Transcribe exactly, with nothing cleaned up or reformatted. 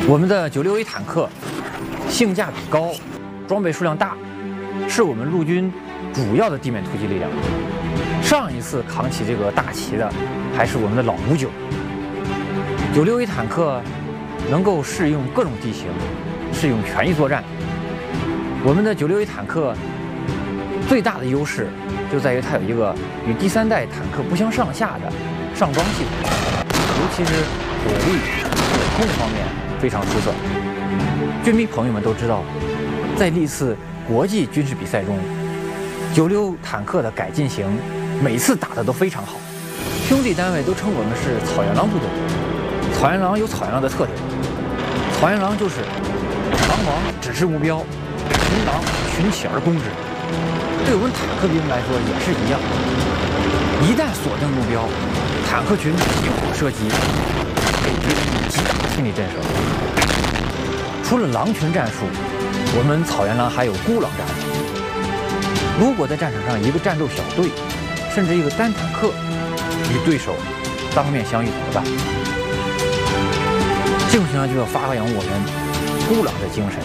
我们的九六 A 坦克性价比高，装备数量大，是我们陆军主要的地面突击力量。上一次扛起这个大旗的还是我们的老五九。九六 A 坦克能够适应各种地形，适应全域作战。我们的九六 A 坦克最大的优势就在于它有一个与第三代坦克不相上下的上装系统，尤其是火力、火控方面非常出色。军迷朋友们都知道，在历次国际军事比赛中，九六坦克的改进型每次打得都非常好，兄弟单位都称我们是草原狼部队。草原狼有草原狼的特点，草原狼就是狼王指示目标，群狼群起而攻之。对我们坦克兵来说也是一样，一旦锁定目标，坦克群引火射击，给敌人以极大的心理震慑。除了狼群战术，我们草原狼还有孤狼战术。如果在战场上一个战斗小队，甚至一个单坦克与对手当面相遇怎么办？这种情况就要发扬我们孤狼的精神，